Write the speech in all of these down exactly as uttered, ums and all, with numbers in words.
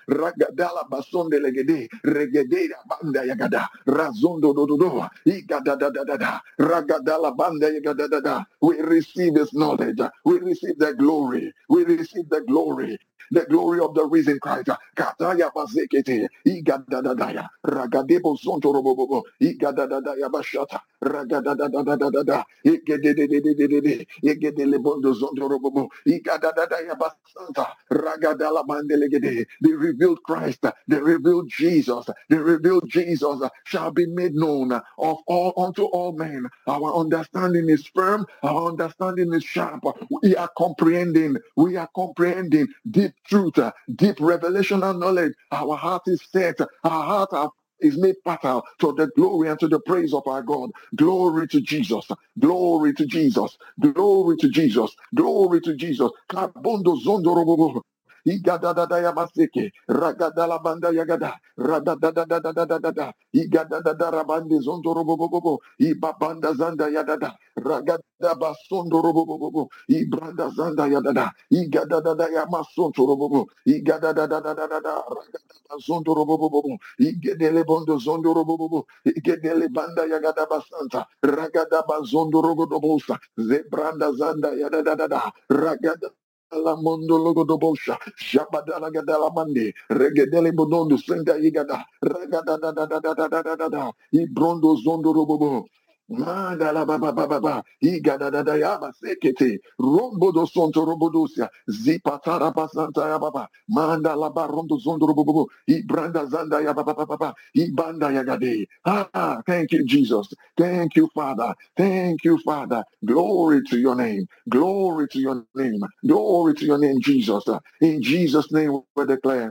ragadala basonde legede, regede banda yagada, razondo dododo, igada da da da da, ragadala banda yagada da da. We receive His knowledge, we receive the glory, we receive the glory, the glory of the risen Christ. Kataya bazekete, igadadadaya, ragadebo zonto robobobo, igadadadaya bashata, ragadadadadadada, igedededededede, igedelebondo zonto robobo, igadadadaya basanta, ragadala bandelegede. The revealed Christ, the revealed Jesus, the revealed Jesus shall be made known of all unto all men. Our understanding is firm, our understanding is sharp. We are comprehending, we are comprehending deep truth, deep revelational knowledge. Our heart is set, our heart are is made fertile to the glory and to the praise of our God. Glory to Jesus. Glory to Jesus. Glory to Jesus. Glory to Jesus. Kabondo zondo robobo. Igadadadaya baseke, ragadala banda yagada, radadadadadadadada, igadadada rabande zondo robobobobo, ibabanda zanda yadada, ragada basondo robobobobo, ibranda zanda yadada, igadadadaya masonto robobo, igadadadadadada, ragada basondo robobobobo, igedele bondo zondo robobobo, igedele banda yagada basanta, ragada bazondo robobobosa, zebranda zanda yadadadada, ragada la mondo logo do bosha, Jabadala gadala mande, regedele bodondo senda yigada, regada da da da da da da da da da, ibrondo zondo robobo. Mandala baba baba baba, igada da da yaba sekete, rombo do sonto robodosia, zipatara basanta ya baba, mandala barondo zondo robobo, ibranda zanda ya baba baba, ibanda yagade. Ah, thank you, Jesus. Thank you, Father. Thank you, Father. Glory to your name. Glory to your name. Glory to your name, Jesus. In Jesus' name we declare.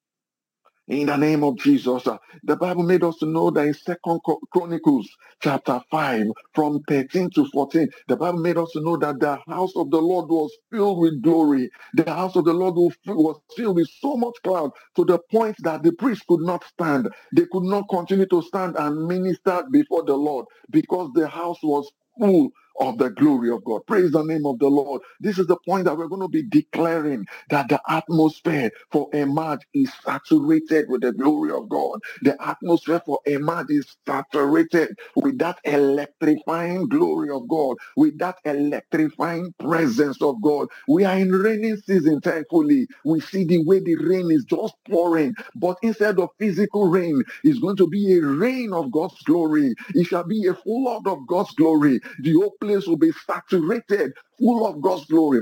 In the name of Jesus, uh, the Bible made us to know that in Second Chronicles chapter five, from thirteen to fourteen, the Bible made us to know that the house of the Lord was filled with glory. The house of the Lord was filled with so much cloud to the point that the priests could not stand. They could not continue to stand and minister before the Lord because the house was full of the glory of God. Praise the name of the Lord. This is the point that we're going to be declaring, that the atmosphere for Emerge is saturated with the glory of God. The atmosphere for Emerge is saturated with that electrifying glory of God, with that electrifying presence of God. We are in raining season, thankfully. We see the way the rain is just pouring, but instead of physical rain, it's going to be a rain of God's glory. It shall be a flood of God's glory. The whole place will be saturated, full of God's glory.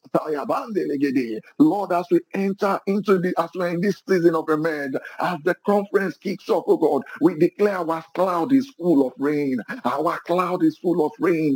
Lord, as we enter into the, as we're in this season of Emerge, as the conference kicks off, oh God, we declare our cloud is full of rain. Our cloud is full of rain.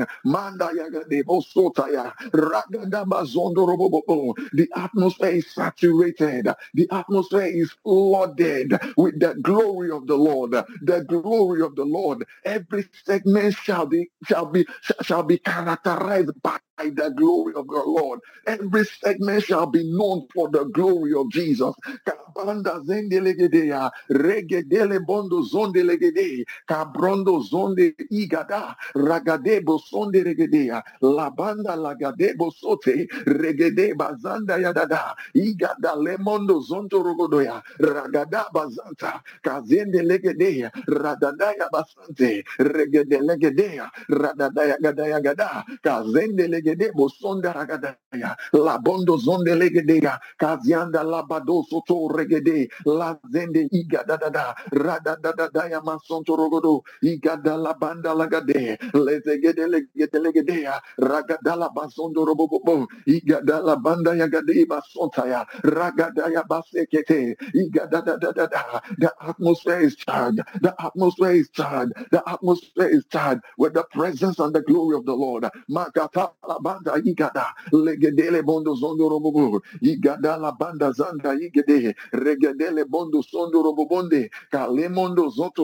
The atmosphere is saturated. The atmosphere is flooded with the glory of the Lord. The glory of the Lord. Every segment shall be shall be shall be characterized by the glory of the Lord. Every segment shall be known for the glory of Jesus. Kabanda zendelegedea, regedele bondo zondelegede, kabrondo zonde igada, ragadebo sonde regedea, labanda lagadebo sote, regede bazanda yadada, igada lemondo zonto rogodoya, ragada bazanta, kazende legedea, radadaya basante, regede legedea, radadaya gadaya gada, kazende legede bosonda ragadaya, labondo zonde legedea, kazianda labado soto regede, la zende igada dada, radadadaya masonto rogodo, igada labanda lagade, lezegede legede legedea, ragadala basondo robobobo, igada labanda yagade basontaya, ragadaya basekete, igada dada dada. The atmosphere is charged. The atmosphere is charged. The atmosphere is charged with the presence and the glory of the Lord. Makata la banda igada legedele bondo zondo robobo igada la banda zanda igede regedele bondo sondo robobonde kalemondo zoto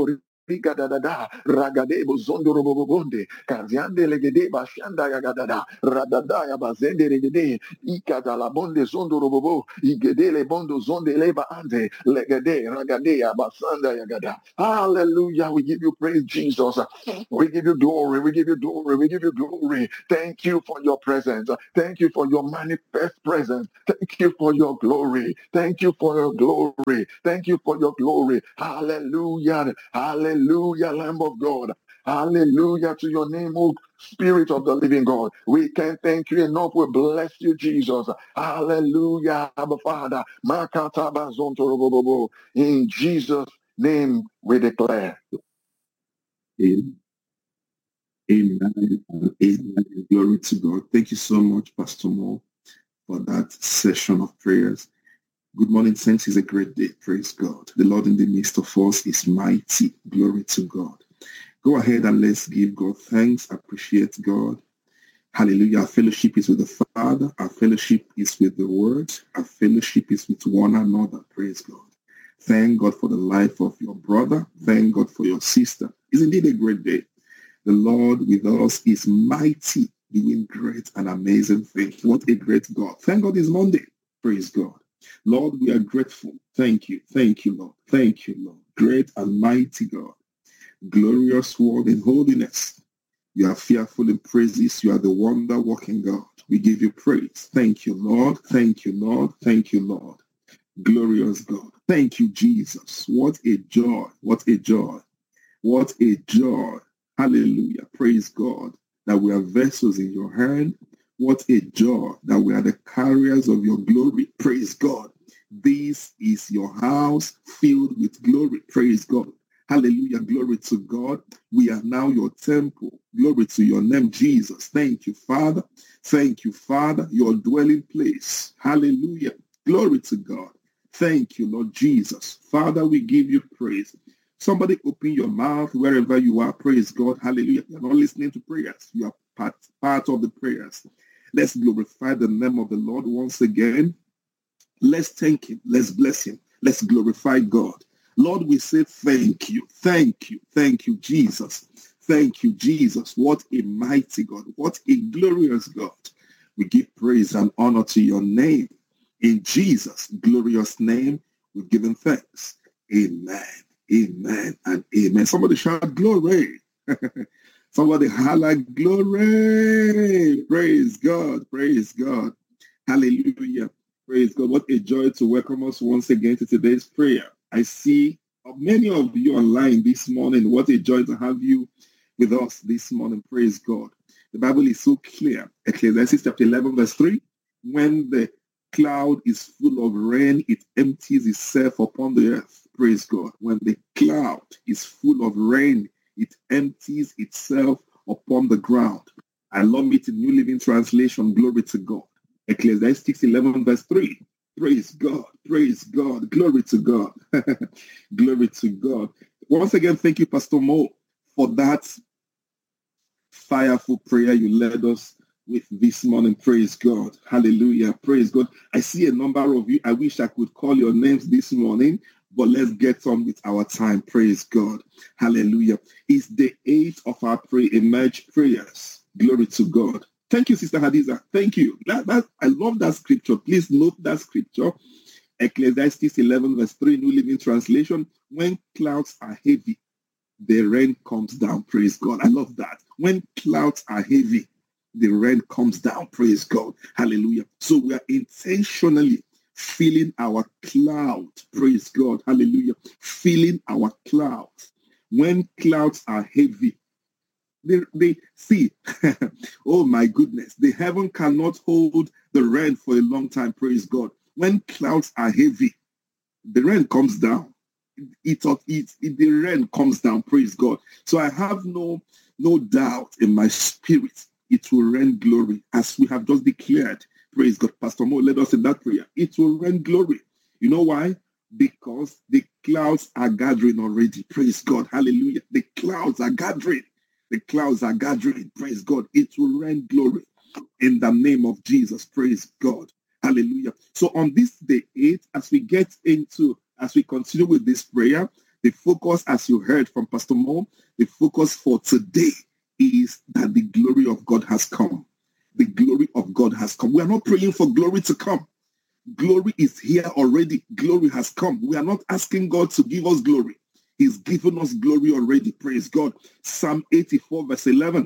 Riga da da da, ragadebo zondo robobonde, kaziande legede bashanda yagadada, radada ya bazende regede, ikada la bonde zondo robobo, igede le bondo zonde leba ande, legede ragade ya basanda yagada. Hallelujah, we give you praise, Jesus. We give you glory, we give you glory, we give you glory. Thank you for your presence. Thank you for your manifest presence. Thank you for your glory. Thank you for your glory. Thank you for your glory. Hallelujah. Hallelujah, Lamb of God. Hallelujah to your name, O Spirit of the living God. We can't thank you enough. We bless you, Jesus. Hallelujah, Abba Father. In Jesus' name we declare. Amen. Amen. Amen. Glory to God. Thank you so much, Pastor Mo, for that session of prayers. Good morning, saints. It's a great day. Praise God. The Lord in the midst of us is mighty. Glory to God. Go ahead and let's give God thanks. Appreciate God. Hallelujah. Our fellowship is with the Father. Our fellowship is with the Word. Our fellowship is with one another. Praise God. Thank God for the life of your brother. Thank God for your sister. It's indeed a great day. The Lord with us is mighty, doing great and amazing things. What a great God. Thank God it's Monday. Praise God. Lord, we are grateful. Thank you. Thank you, Lord. Thank you, Lord. Great and mighty God. Glorious one in holiness. You are fearful in praises. You are the wonder-working God. We give you praise. Thank you, Lord. Thank you, Lord. Thank you, Lord. Glorious God. Thank you, Jesus. What a joy. What a joy. What a joy. Hallelujah. Praise God that we are vessels in your hand. What a joy that we are the carriers of your glory. Praise God. This is your house filled with glory. Praise God. Hallelujah. Glory to God. We are now your temple. Glory to your name, Jesus. Thank you, Father. Thank you, Father. Your dwelling place. Hallelujah. Glory to God. Thank you, Lord Jesus. Father, we give you praise. Somebody open your mouth wherever you are. Praise God. Hallelujah. You're not listening to prayers. You are part, part of the prayers. Let's glorify the name of the Lord once again. Let's thank him. Let's bless him. Let's glorify God. Lord, we say thank you. Thank you. Thank you, Jesus. Thank you, Jesus. What a mighty God. What a glorious God. We give praise and honor to your name. In Jesus' glorious name, we've given thanks. Amen. Amen and amen. Somebody shout glory. Somebody holla glory. Praise God. Praise God. Hallelujah. Praise God. What a joy to welcome us once again to today's prayer. I see many of you online this morning. What a joy to have you with us this morning. Praise God. The Bible is so clear. Ecclesiastes chapter eleven verse three. When the cloud is full of rain, it empties itself upon the earth. Praise God. When the cloud is full of rain, it empties itself upon the ground. I love it in New Living Translation. Glory to God. Ecclesiastes eleven verse three. Praise God. Praise God. Glory to God. Glory to God. Once again, thank you, Pastor Mo, for that fireful prayer you led us with this morning. Praise God. Hallelujah. Praise God. I see a number of you. I wish I could call your names this morning, but let's get on with our time. Praise God. Hallelujah. It's the eighth of our pray emerge prayers. Glory to God. Thank you, Sister Hadiza. Thank you. That, that, I love that scripture. Please note that scripture. Ecclesiastes eleven verse three, New Living Translation. When clouds are heavy, the rain comes down. Praise God. I love that. When clouds are heavy, the rain comes down. Praise God. Hallelujah. So we are intentionally filling our cloud. Praise God. Hallelujah. Filling our clouds. When clouds are heavy, they, they see, oh my goodness, the heaven cannot hold the rain for a long time. Praise God. When clouds are heavy, the rain comes down. It, it, it, it the rain comes down. Praise God. So I have no no doubt in my spirit it will rain glory, as we have just declared. Praise God. Pastor Mo led us in that prayer. It will rain glory. You know why? Because the clouds are gathering already. Praise God. Hallelujah. The clouds are gathering. The clouds are gathering. Praise God. It will rain glory in the name of Jesus. Praise God. Hallelujah. So on this day eight, as we get into, as we continue with this prayer, The focus, as you heard from Pastor Mo, the focus for today is that the glory of God has come. The glory of God has come. We are not praying for glory to come. Glory is here already. Glory has come. We are not asking God to give us glory. He's given us glory already. Praise God. Psalm eighty-four verse eleven.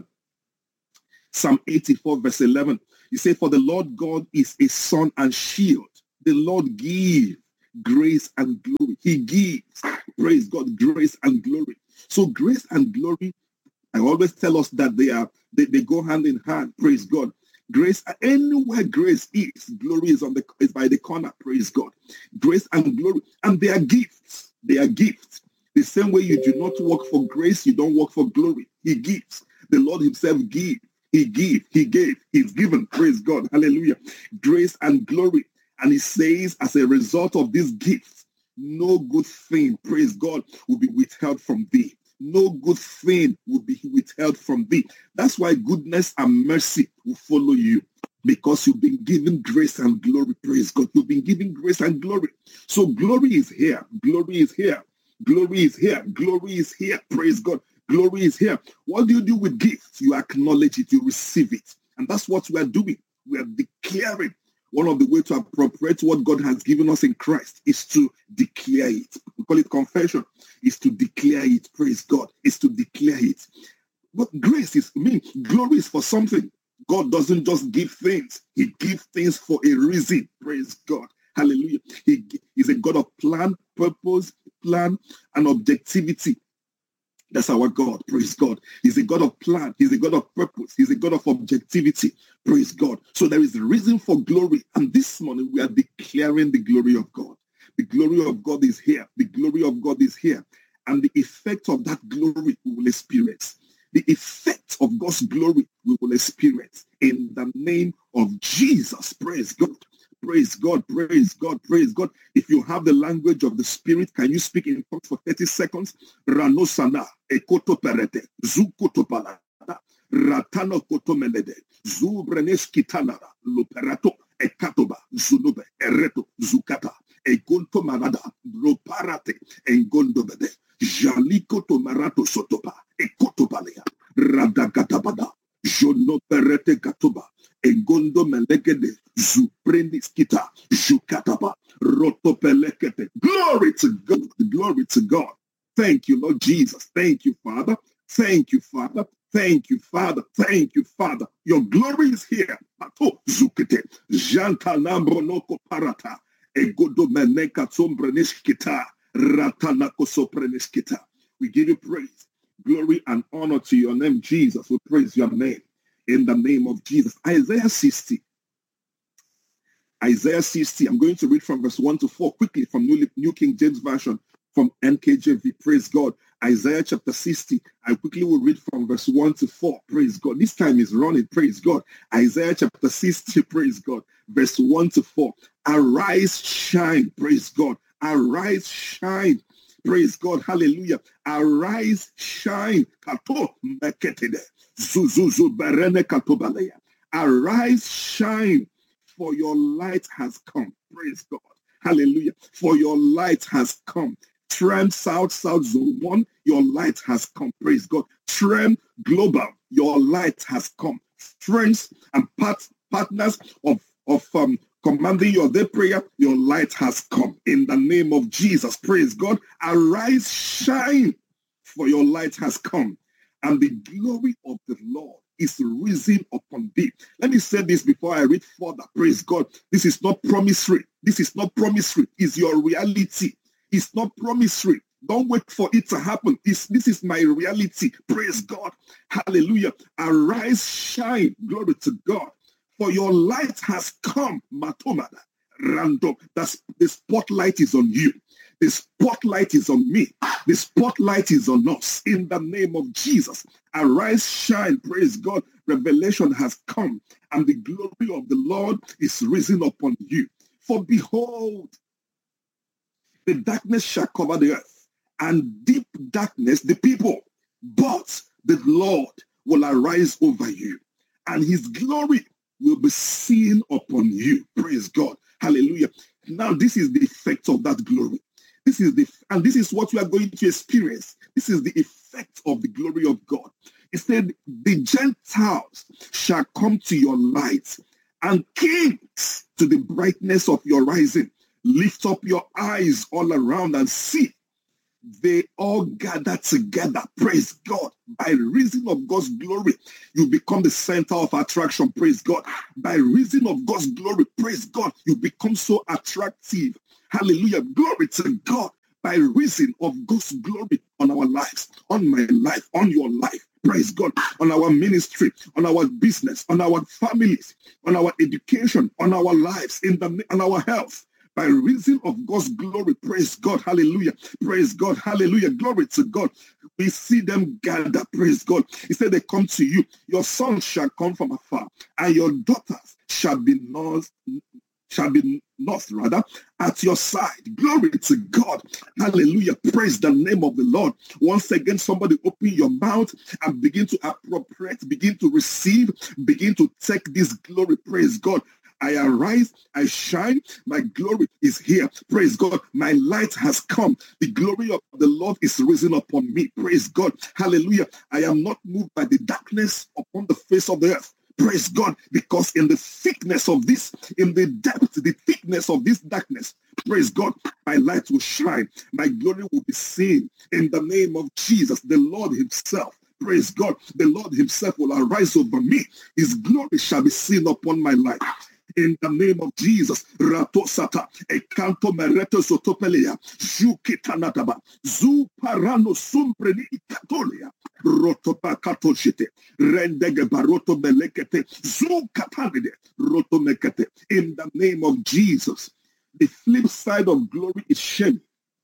Psalm eighty-four verse eleven. You say, for the Lord God is a sun and shield. The Lord gives grace and glory. He gives, praise God, grace and glory. So grace and glory, I always tell us that they are they, they go hand in hand. Praise God. Grace, anywhere grace is, glory is on the is by the corner. Praise God. Grace and glory, and they are gifts. They are gifts. The same way you do not work for grace, you don't work for glory. He gives. The Lord himself gives. He gave. He gave. He's given. Praise God. Hallelujah. Grace and glory. And he says, as a result of these gifts, no good thing, praise God, will be withheld from thee. No good thing will be withheld from thee. That's why goodness and mercy will follow you, because you've been given grace and glory. Praise God. You've been given grace and glory. So glory is here. Glory is here. Glory is here. Glory is here. Praise God. Glory is here. What do you do with gifts? You acknowledge it. You receive it. And that's what we are doing. We are declaring. One of the ways to appropriate what God has given us in Christ is to declare it. We call it confession. Is to declare it. Praise God. Is to declare it. But grace is, I mean, glory is for something. God doesn't just give things. He gives things for a reason. Praise God. Hallelujah. He is a God of plan, purpose, plan, and objectivity. That's our God. Praise God. He's a God of plan. He's a God of purpose. He's a God of objectivity. Praise God. So there is a reason for glory. And this morning we are declaring the glory of God. The glory of God is here. The glory of God is here. And the effect of that glory we will experience. The effect of God's glory we will experience in the name of Jesus. Praise God. Praise God, praise God, praise God. If you have the language of the Spirit, can you speak in tongues for thirty seconds? Ranosana, ekoto perete, zukoto palada, ratano koto melede, zubrenes kitanara, loperato, ekatoba, zunube, ereto, zukata, egonto manada, roparate, engondobede, jalikoto marato sotopa, ekoto palea, radagatabada, jono perete katoba, Egondo melegede, zuprendis kita, jukataba, rotopelekete. Glory to God, glory to God. Thank you, Lord Jesus. Thank you, Father. Thank you, Father. Thank you, Father. Thank you, Father. Your glory is here. Pato zukete, janta nambronoko parata, egodo meneka sombreneskita, ratanako sopreneskita. We give you praise, glory, and honor to your name, Jesus. We praise your name. In the name of Jesus. Isaiah sixty. Isaiah sixty. I'm going to read from verse one to four quickly from New, New King James Version, from N K J V. Praise God. Isaiah chapter sixty. I quickly will read from verse one to four. Praise God. This time is running. Praise God. Isaiah chapter sixty. Praise God. Verse one to four. Arise, shine. Praise God. Arise, shine. Praise God. Hallelujah. Arise, shine. Kato meketede. Zuzuzu berene katobalea. Arise, shine, for your light has come. Praise God. Hallelujah. For your light has come. Trend South, South Zone one, your light has come. Praise God. Trend Global, your light has come. Friends and part, partners of, of um, commanding your day prayer, your light has come. In the name of Jesus. Praise God. Arise, shine, for your light has come. And the glory of the Lord is risen upon thee. Let me say this before I read further. Praise God. This is not promissory. This is not promissory. It's your reality. It's not promissory. Don't wait for it to happen. It's, this is my reality. Praise God. Hallelujah. Arise, shine. Glory to God. For your light has come. Matomada. Random. That's, the spotlight is on you. The spotlight is on me. The spotlight is on us. In the name of Jesus. Arise, shine. Praise God. Revelation has come. And the glory of the Lord is risen upon you. For behold, the darkness shall cover the earth. And deep darkness the people. But the Lord will arise over you. And his glory will be seen upon you. Praise God. Hallelujah. Now this is the effect of that glory. This is the, and this is what we are going to experience. This is the effect of the glory of God. It said, the Gentiles shall come to your light, and kings to the brightness of your rising. Lift up your eyes all around and see. They all gather together. Praise God. By reason of God's glory, you become the center of attraction. Praise God. By reason of God's glory, praise God, you become so attractive. Hallelujah. Glory to God. By reason of God's glory on our lives, on my life, on your life. Praise God. On our ministry, on our business, on our families, on our education, on our lives, in the on our health. By reason of God's glory, praise God, hallelujah, praise God, hallelujah, glory to God. We see them gather, praise God. He said they come to you. Your sons shall come from afar, and your daughters shall be north, shall be north rather, at your side. Glory to God, hallelujah, praise the name of the Lord. Once again, somebody open your mouth and begin to appropriate, begin to receive, begin to take this glory, praise God. I arise, I shine, my glory is here. Praise God, my light has come. The glory of the Lord is risen upon me. Praise God, hallelujah. I am not moved by the darkness upon the face of the earth. Praise God, because in the thickness of this, in the depth, the thickness of this darkness, praise God, my light will shine. My glory will be seen in the name of Jesus, the Lord himself. Praise God, the Lord himself will arise over me. His glory shall be seen upon my life. In the name of Jesus, Ratosata, Ekanto Mereto Sotopelea, Jukitanataba, Zu Parano Sumpreni Katolia, Rotopa Katoshite, Rendege Baroto Melekete, Zu Katanide, Rotomekete. In the name of Jesus, the flip side of glory is shame.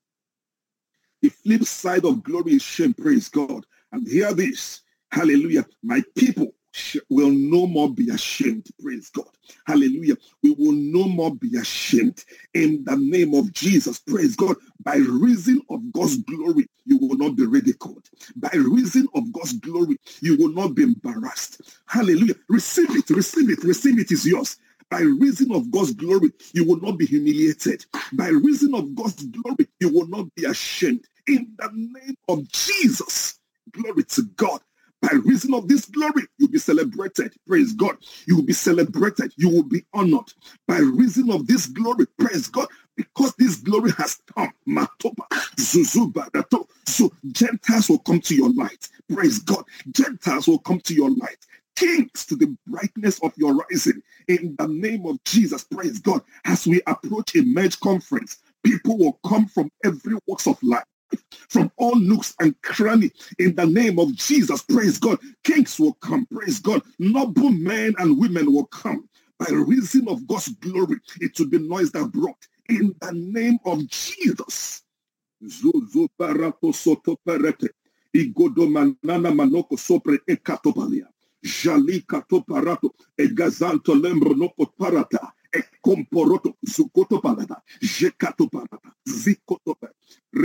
The flip side of glory is shame, praise God. And hear this, hallelujah, my people will no more be ashamed. Praise God. Hallelujah. We will no more be ashamed in the name of Jesus. Praise God. By reason of God's glory, you will not be ridiculed. By reason of God's glory, you will not be embarrassed. Hallelujah. Receive it. Receive it. Receive it is yours. By reason of God's glory, you will not be humiliated. By reason of God's glory, you will not be ashamed. In the name of Jesus. Glory to God. By reason of this glory, you'll be celebrated. Praise God. You will be celebrated. You will be honored. By reason of this glory, praise God, because this glory has come. Matopa, Zuzubarato. So Gentiles will come to your light. Praise God. Gentiles will come to your light. Kings to the brightness of your rising. In the name of Jesus, praise God. As we approach a Merge conference, people will come from every walks of life, from all nooks and crannies. In the name of Jesus, praise God. Kings will come, praise God. Noble men and women will come. By reason of God's glory, it will be noise that brought. In the name of Jesus. Zuzu barato soto perete. Igodo manana manoko sopre ekatobalia. Jali kato parato. Egazanto lembro noko parata. Ekomporoto zukoto parata. Jekato parata. Zikoto parata.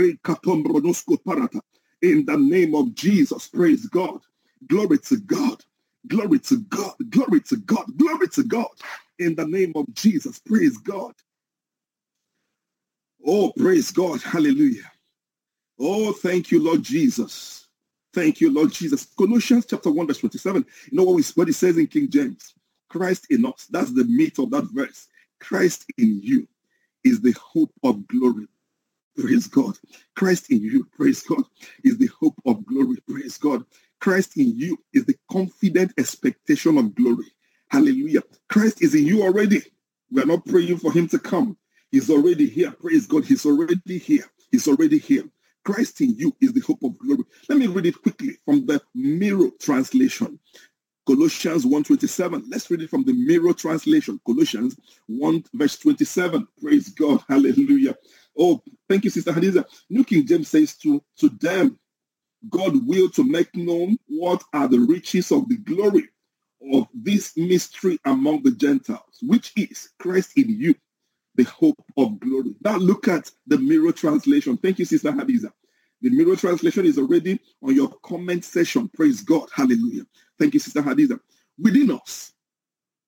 In the name of Jesus, praise God. Glory to God. Glory to God. Glory to God. Glory to God. In the name of Jesus, praise God. Oh, praise God. Hallelujah. Oh, thank you, Lord Jesus. Thank you, Lord Jesus. Colossians chapter one, verse twenty-seven. You know what, we, what it says in King James? Christ in us. That's the meat of that verse. Christ in you is the hope of glory. Praise God. Christ in you, praise God, is the hope of glory. Praise God. Christ in you is the confident expectation of glory. Hallelujah. Christ is in you already. We are not praying for him to come. He's already here. Praise God. He's already here. He's already here. Christ in you is the hope of glory. Let me read it quickly from the Mirror translation. Colossians one twenty-seven. Let's read it from the Mirror translation. Colossians one verse twenty-seven. Praise God. Hallelujah. Oh, thank you, Sister Hadiza. New King James says to, to them, God will to make known what are the riches of the glory of this mystery among the Gentiles, which is Christ in you, the hope of glory. Now look at the Mirror translation. Thank you, Sister Hadiza. The Mirror translation is already on your comment section. Praise God. Hallelujah. Thank you, Sister Hadiza. Within us,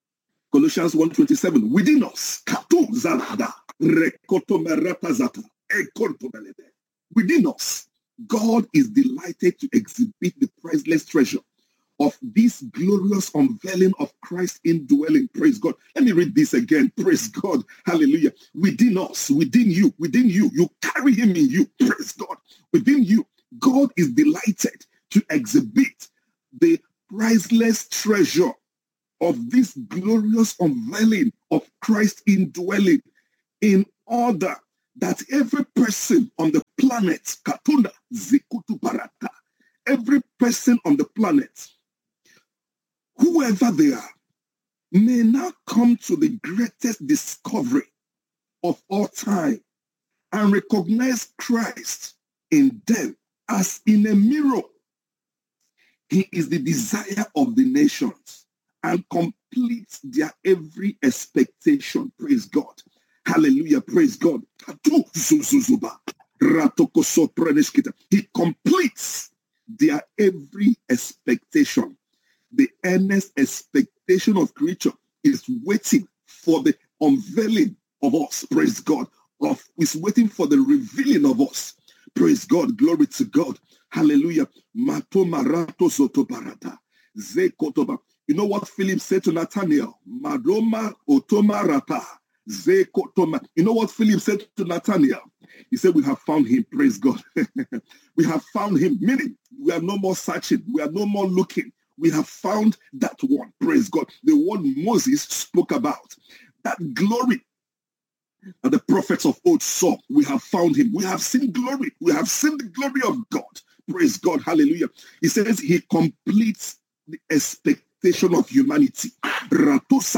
Colossians one twenty-seven, within us, Katu Zalada, Rekoto Meratazata, Within us, God is delighted to exhibit the priceless treasure of this glorious unveiling of Christ indwelling. Praise God. Let me read this again. Praise God. Hallelujah. Within us, within you, within you, you carry him in you. Praise God. Within you, God is delighted to exhibit the priceless treasure of this glorious unveiling of Christ indwelling, in order that every person on the planet, Katunda Zikutu Barata, every person on the planet, whoever they are, may now come to the greatest discovery of all time and recognize Christ in them as in a mirror. He is the desire of the nations and completes their every expectation. Praise God. Hallelujah. Praise God. He completes their every expectation. The earnest expectation of creature is waiting for the unveiling of us. Praise God. Of is waiting for the revealing of us. Praise God. Glory to God. Hallelujah. You know what Philip said to Nathanael? Madoma otoma rata. You know what Philip said to Nathanael? He said, we have found him. Praise God. We have found him. Meaning, we are no more searching. We are no more looking. We have found that one. Praise God. The one Moses spoke about. That glory that the prophets of old saw. We have found him. We have seen glory. We have seen the glory of God. Praise God. Hallelujah. He says he completes the expectation of humanity. You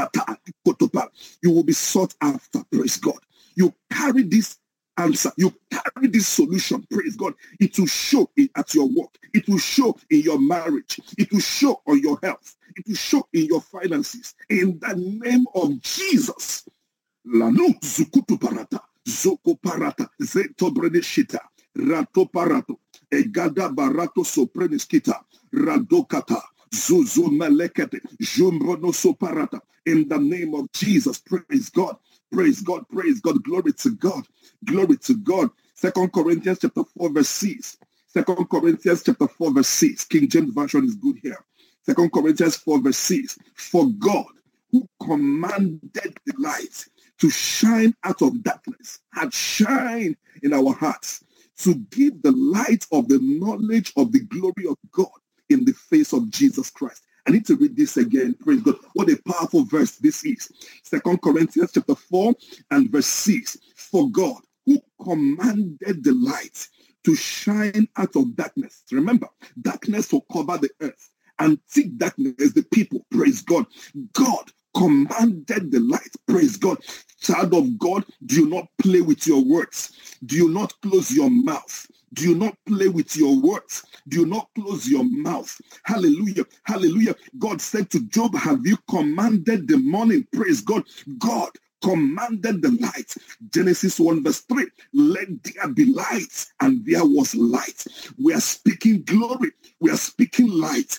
will be sought after. Praise God. You carry this answer. You carry this solution. Praise God. It will show it at your work. It will show in your marriage. It will show on your health. It will show in your finances. In the name of Jesus. Lanu zukutu parata. Zoko parata. Zeto breneshita. Rato parato. Egada barato sopreneskita. Radokata. Zuzu melekete. Jumbrono soparata. In the name of Jesus. Praise God. Praise God. Praise God. Glory to God. Glory to God. Second Corinthians chapter four verse six. Second Corinthians chapter four verse six. King James Version is good here. Second Corinthians four verse six. For God, who commanded the light to shine out of darkness, had shined in our hearts to give the light of the knowledge of the glory of God in the face of Jesus Christ. I need to read this again. Praise God. What a powerful verse this is. Second Corinthians chapter four and verse six. For God, who commanded the light to shine out of darkness. Remember, darkness will cover the earth, and thick darkness the people. Praise God. God commanded the light. Praise God. Child of God, do not play with your words. Do not close your mouth. Do not play with your words. Do not close your mouth. Hallelujah. Hallelujah. God said to Job, have you commanded the morning? Praise God. God commanded the light. Genesis one verse three. Let there be light, and there was light. We are speaking glory. We are speaking light.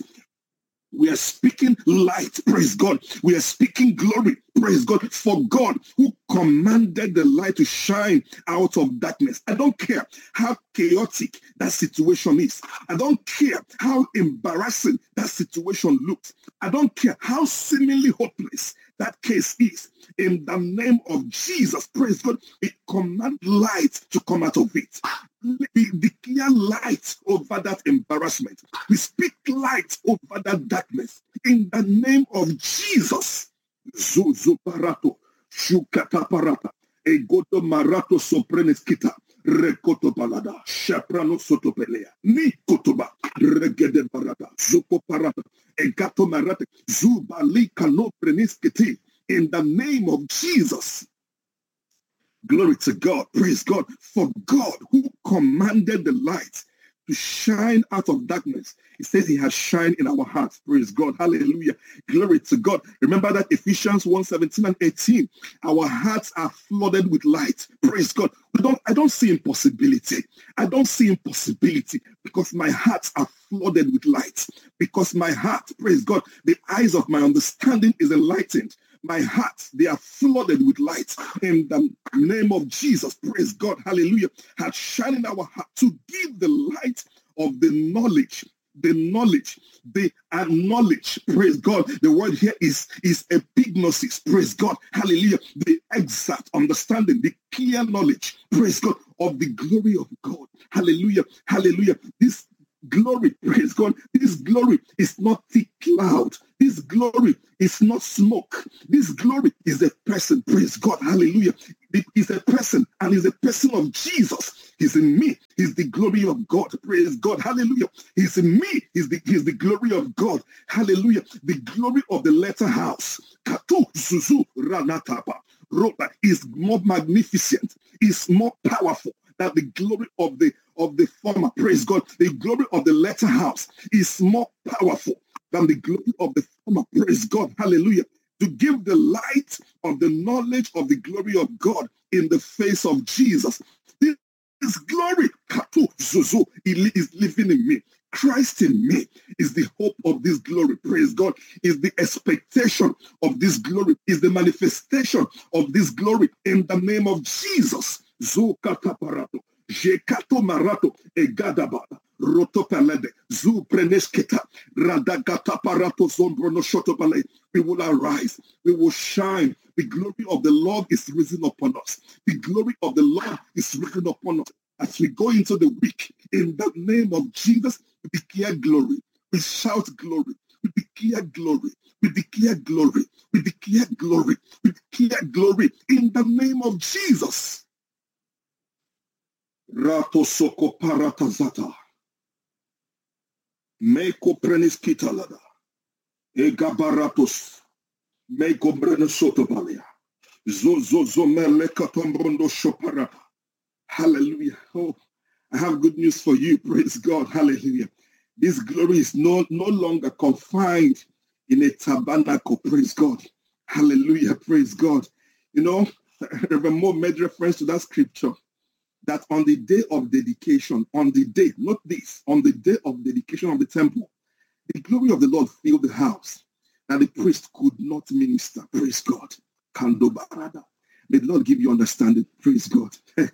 We are speaking light, praise God. We are speaking glory, praise God. For God, who commanded the light to shine out of darkness. I don't care how chaotic that situation is. I don't care how embarrassing that situation looks. I don't care how seemingly hopeless that case is. In the name of Jesus, praise God, it commands light to come out of it. We declare light over that embarrassment. We speak light over that darkness. In the name of Jesus. Zuzu parato, shukata parata, egoto marato sopreneskita, rekoto balada, shaprano sotopelea, ni kotoba, regede barata, zuko parata, egato marate, zubali kano preniskiti. In the name of Jesus. Glory to God. Praise God. For God, who commanded the light to shine out of darkness, he says he has shined in our hearts. Praise God. Hallelujah. Glory to God. Remember that Ephesians one seventeen and eighteen. Our hearts are flooded with light. Praise God. I don't, I don't see impossibility. I don't see impossibility because my hearts are flooded with light. Because my heart, praise God, the eyes of my understanding is enlightened. My heart, they are flooded with light. In the name of Jesus, praise God, hallelujah, has shined in our heart to give the light of the knowledge, the knowledge, the knowledge, praise God. The word here is, is epignosis, praise God, hallelujah, the exact understanding, the clear knowledge, praise God, of the glory of God, hallelujah, hallelujah. This glory, praise God, this glory is not thick cloud. This glory is not smoke. This glory is a person, praise God, hallelujah. It is a person, and is a person of Jesus. He's in me. He's the glory of God, praise God, hallelujah. He's in me. He's the, he's the glory of God, hallelujah. The glory of the letter house. Katu Zuzu Ranatapa. Rota is more magnificent, is more powerful than the glory of the of the former. Praise God. The glory of the latter house is more powerful than the glory of the former. Praise God. Hallelujah. To give the light of the knowledge of the glory of God in the face of Jesus. This glory, Katu Zuzu, is living in me. Christ in me is the hope of this glory. Praise God. Is the expectation of this glory. Is the manifestation of this glory in the name of Jesus. Zukata parato, Jekato marato, Egadabada, Roto palede, Zu prenesketa, Radagata parato zombrono shotopale. We will arise, we will shine. The glory of the Lord is risen upon us. The glory of the Lord is risen upon us. As we go into the week, in the name of Jesus, we declare glory. We shout glory. We declare glory. We declare glory. We declare glory. We declare glory in the name of Jesus. Rato soko paratazata. Meko preniskita lada. Egabaratos. Meko brenesotobalia. Zozo zomele katombrondo shoparata. Hallelujah. Oh, I have good news for you. Praise God. Hallelujah. This glory is no, no longer confined in a tabernacle. Praise God. Hallelujah. Praise God. You know, Reverend Mo made reference to that scripture that on the day of dedication, on the day, not this, on the day of dedication of the temple, the glory of the Lord filled the house and the priest could not minister. Praise God. Kandobarada. May the Lord give you understanding. Praise God.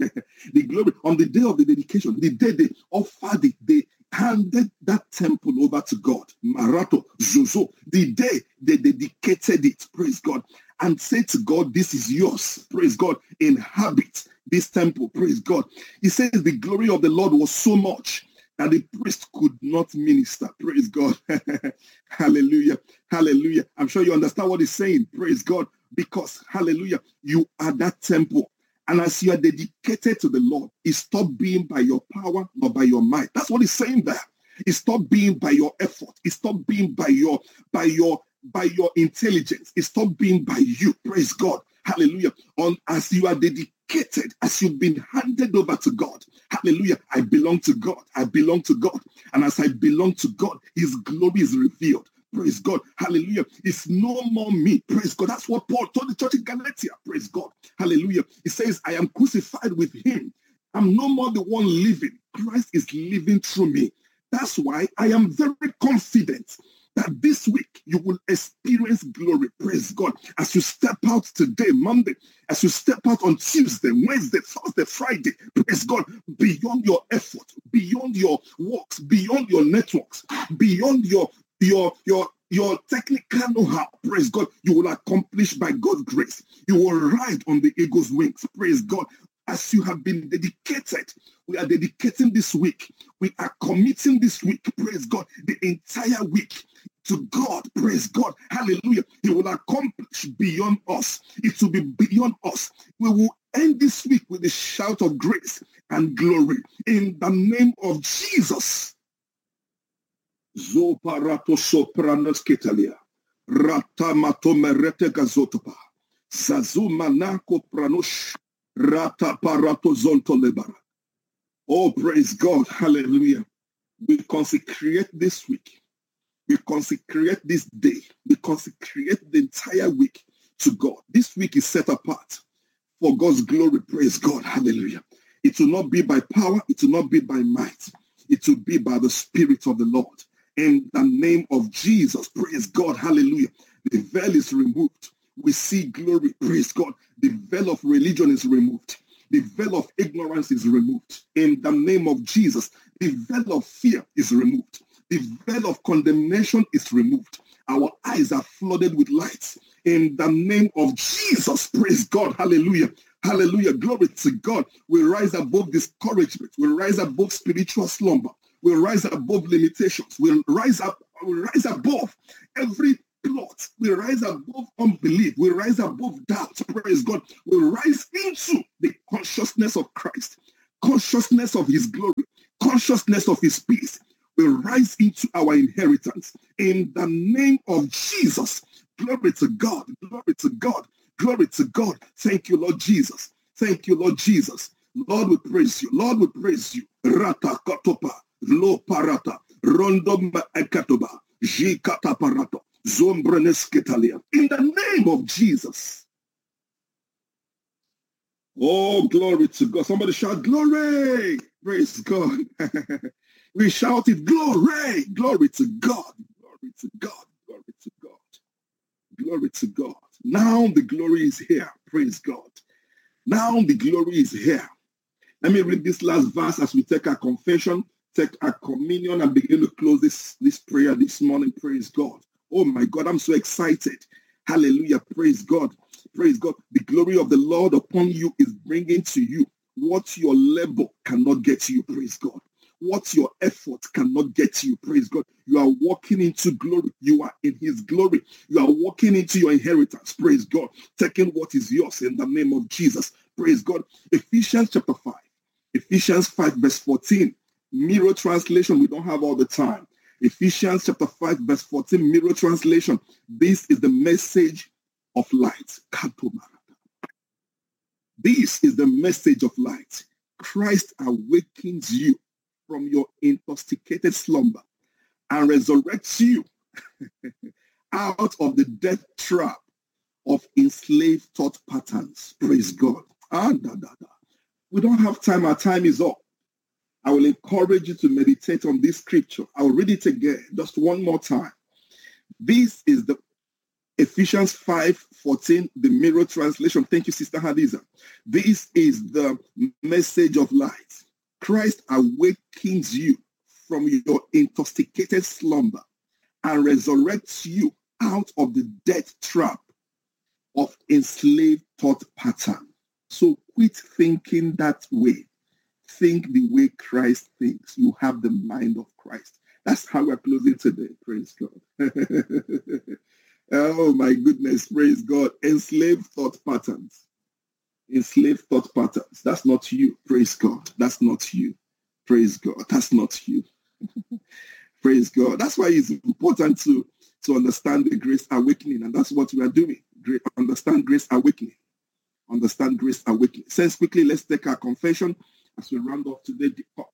The glory on the day of the dedication, the day they offered it, they handed that temple over to God. Marato, Zozo, the day they dedicated it, praise God, and said to God, this is yours. Praise God. Inhabit this temple. Praise God. He says the glory of the Lord was so much that the priest could not minister. Praise God. Hallelujah. Hallelujah. I'm sure you understand what he's saying. Praise God. Because, hallelujah, you are that temple. And as you are dedicated to the Lord, it stopped being by your power, nor by your might. That's what he's saying there. It stopped being by your effort. It stopped being by your, by your, by your intelligence. It stopped being by you. Praise God. Hallelujah. On as you are dedicated, as you've been handed over to God. Hallelujah. I belong to God. I belong to God. And as I belong to God, his glory is revealed. Praise God. Hallelujah. It's no more me. Praise God. That's what Paul told the church in Galatia. Praise God. Hallelujah. He says, I am crucified with him. I'm no more the one living. Christ is living through me. That's why I am very confident that this week you will experience glory. Praise God. As you step out today, Monday, as you step out on Tuesday, Wednesday, Thursday, Friday, praise God, beyond your effort, beyond your works, beyond your networks, beyond your Your, your, your technical know-how, praise God, you will accomplish by God's grace. You will ride on the eagle's wings, praise God. As you have been dedicated, we are dedicating this week. We are committing this week, praise God, the entire week to God, praise God, hallelujah. He will accomplish beyond us. It will be beyond us. We will end this week with a shout of grace and glory in the name of Jesus. Zoparato sopranos kitalia. Ratamato merete gazotopa. Zazumanako pranosh. Rata parato zonto lebara. Oh, praise God. Hallelujah. We consecrate this week. We consecrate this day. We consecrate the entire week to God. This week is set apart for God's glory. Praise God. Hallelujah. It will not be by power. It will not be by might. It will be by the Spirit of the Lord. In the name of Jesus, praise God, hallelujah. The veil is removed. we see glory. Praise God. The veil of religion is removed. The veil of ignorance is removed. In the name of Jesus, the veil of fear is removed. The veil of condemnation is removed. Our eyes are flooded with light. In the name of Jesus, praise God. Hallelujah. Hallelujah. Glory to God. We rise above discouragement. We rise above spiritual slumber. We rise above limitations. We rise up. We rise above every plot. We rise above unbelief. We rise above doubt. Praise God. We rise into the consciousness of Christ, consciousness of his glory, consciousness of his peace. We rise into our inheritance in the name of Jesus. Glory to God. Glory to God. Glory to God. Thank you, Lord Jesus. Thank you, Lord Jesus. Lord, we praise you. Lord, we praise you. Rata katopa, lo parata, rondom ekatoba, jikata parato, zombrενesketalia. In the name of Jesus. Oh, glory to God. Somebody shout, glory. Praise God. We shouted, glory. Glory to God. Glory to God. Glory to God. Glory to God. Now the glory is here. Praise God. Now the glory is here. Let me read this last verse as we take our confession, take our communion, and begin to close this, this prayer this morning. Praise God. Oh my God, I'm so excited. Hallelujah. Praise God. Praise God. The glory of the Lord upon you is bringing to you what your labor cannot get to you. Praise God. What your effort cannot get to you. Praise God. You are walking into glory. You are in his glory. You are walking into your inheritance. Praise God. Taking what is yours in the name of Jesus. Praise God. Ephesians chapter five. Ephesians five verse fourteen. Mirror translation. We don't have all the time. Ephesians chapter five verse fourteen. Mirror translation. This is the message of light. This is the message of light. Christ awakens you from your intoxicated slumber and resurrects you out of the death trap of enslaved thought patterns. Praise God. Ah, da, da, da. We don't have time. Our time is up. I will encourage you to meditate on this scripture. I'll read it again, just one more time. This is the Ephesians five fourteen, the Mirror translation. Thank you, Sister Hadiza. This is the message of light. Christ awakens you from your intoxicated slumber and resurrects you out of the death trap of enslaved thought pattern. So quit thinking that way. Think the way Christ thinks. You have the mind of Christ. That's how we're closing today. Praise God. Oh my goodness. Praise God. Enslaved thought patterns. Enslaved thought patterns. That's not you. Praise God. That's not you. Praise God. That's not you. Praise God. That's why it's important to, to understand the grace awakening. And that's what we are doing. Great, understand grace awakening. Understand grace awakening. Since quickly, let's take our confession as we round off today.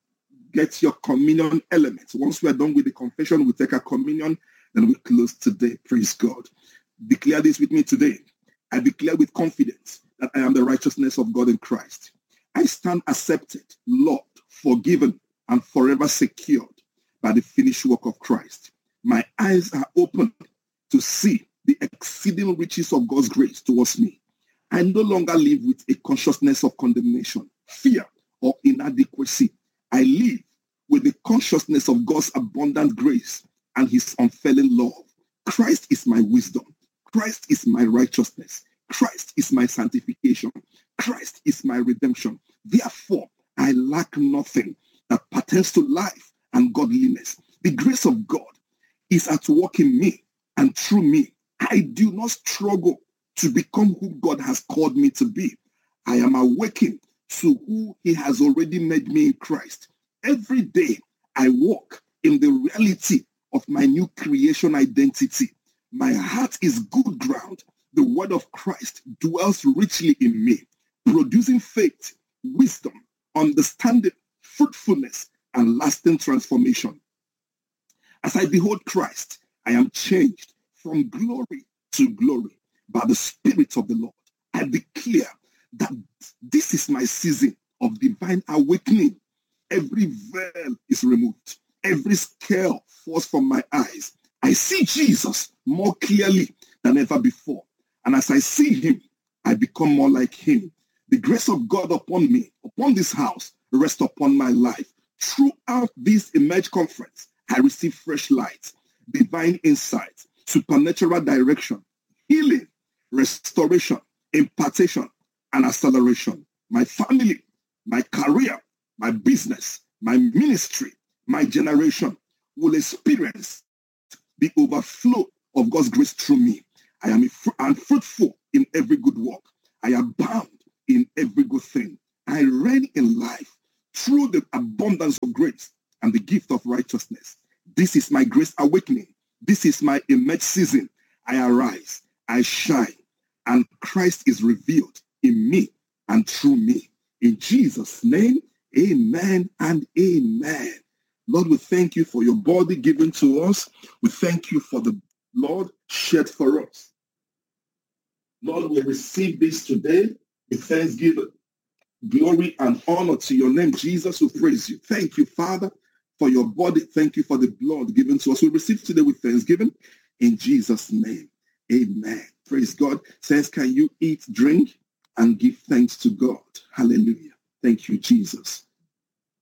Get your communion elements. Once we are done with the confession, we take our communion, then we close today. Praise God. Declare this with me today. I declare with confidence that I am the righteousness of God in Christ. I stand accepted, loved, forgiven, and forever secured by the finished work of Christ. My eyes are open to see the exceeding riches of God's grace towards me. I no longer live with a consciousness of condemnation, fear, or inadequacy. I live with the consciousness of God's abundant grace and his unfailing love. Christ is my wisdom. Christ is my righteousness. Christ is my sanctification. Christ is my redemption. Therefore, I lack nothing that pertains to life and godliness. The grace of God is at work in me and through me. I do not struggle to become who God has called me to be. I am awakened to who he has already made me in Christ. Every day, I walk in the reality of my new creation identity. My heart is good ground. The word of Christ dwells richly in me, producing faith, wisdom, understanding, fruitfulness, and lasting transformation. As I behold Christ, I am changed from glory to glory by the Spirit of the Lord. I declare that this is my season of divine awakening. Every veil is removed. Every scale falls from my eyes. I see Jesus more clearly than ever before. And as I see him, I become more like him. The grace of God upon me, upon this house, rest upon my life. Throughout this Emerge conference, I receive fresh light, divine insight, supernatural direction, healing, restoration, impartation, and acceleration. My family, my career, my business, my ministry, my generation will experience the overflow of God's grace through me. I am I'm fruitful in every good work. I abound in every good thing. I reign in life through the abundance of grace and the gift of righteousness. This is my grace awakening. This is my Emerge season. I arise, I shine, and Christ is revealed in me and through me. In Jesus' name, amen and amen. Lord, we thank you for your body given to us. We thank you for the blood shed for us. Lord, we receive this today with thanksgiving. Glory and honor to your name, Jesus. We praise you. Thank you, Father, for your body. Thank you for the blood given to us. We receive today with thanksgiving in Jesus' name. Amen. Praise God. Says, can you eat, drink, and give thanks to God? Hallelujah. Thank you, Jesus.